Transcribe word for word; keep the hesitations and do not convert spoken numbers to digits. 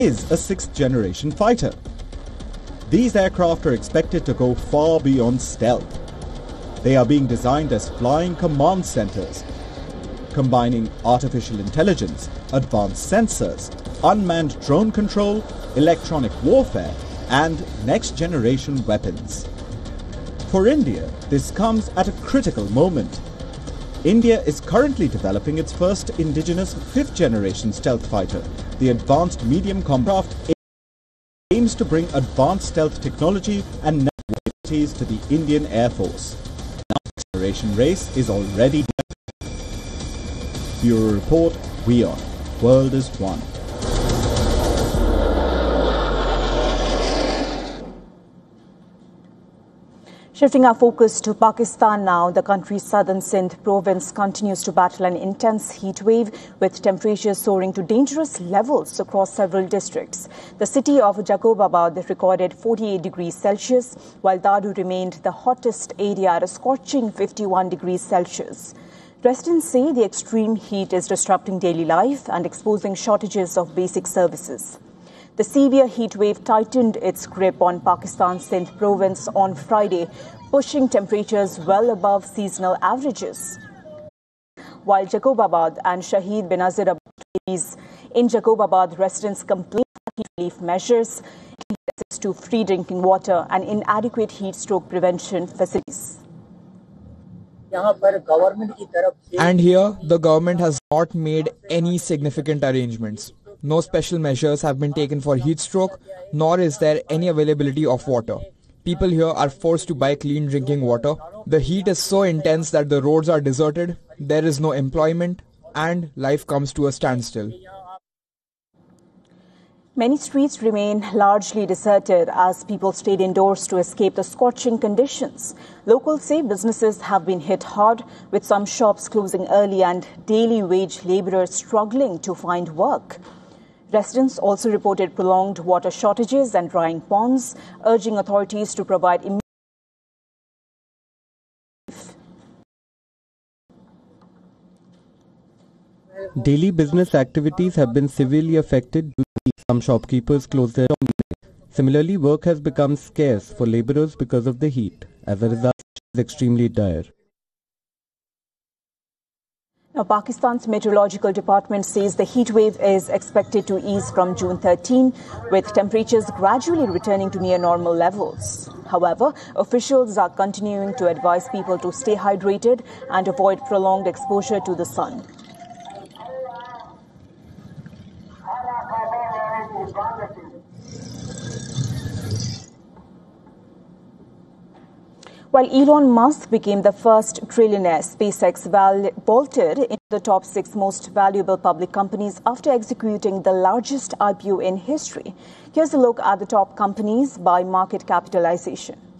is a sixth-generation fighter. These aircraft are expected to go far beyond stealth. They are being designed as flying command centers, combining artificial intelligence, advanced sensors, unmanned drone control, electronic warfare, and next-generation weapons. For India, this comes at a critical moment. India is currently developing its first indigenous fifth-generation stealth fighter. The Advanced Medium Combat aims to bring advanced stealth technology and capabilities to the Indian Air Force. The next-generation race is already done. Bureau Report, WION. World is One. Shifting our focus to Pakistan now, the country's southern Sindh province continues to battle an intense heat wave with temperatures soaring to dangerous levels across several districts. The city of Jacobabad recorded forty-eight degrees Celsius, while Dadu remained the hottest area at a scorching fifty-one degrees Celsius. Residents say the extreme heat is disrupting daily life and exposing shortages of basic services. The severe heat wave tightened its grip on Pakistan's Sindh province on Friday, pushing temperatures well above seasonal averages. While Jacobabad and Shahid Benazir Abad in Jacobabad, residents complained about heat relief measures, access to free drinking water and inadequate heat stroke prevention facilities. And here, the government has not made any significant arrangements. No special measures have been taken for heat stroke, nor is there any availability of water. People here are forced to buy clean drinking water. The heat is so intense that the roads are deserted, there is no employment, and life comes to a standstill. Many streets remain largely deserted as people stayed indoors to escape the scorching conditions. Locals say businesses have been hit hard, with some shops closing early and daily wage laborers struggling to find work. Residents also reported prolonged water shortages and drying ponds, urging authorities to provide immediate relief. Daily business activities have been severely affected due to some shopkeepers closed their shops. Similarly, work has become scarce for laborers because of the heat. As a result, it is extremely dire. Now, Pakistan's meteorological department says the heat wave is expected to ease from June thirteenth, with temperatures gradually returning to near normal levels. However, officials are continuing to advise people to stay hydrated and avoid prolonged exposure to the sun. While Elon Musk became the first trillionaire, SpaceX vaulted into the top six most valuable public companies after executing the largest I P O in history. Here's a look at the top companies by market capitalization.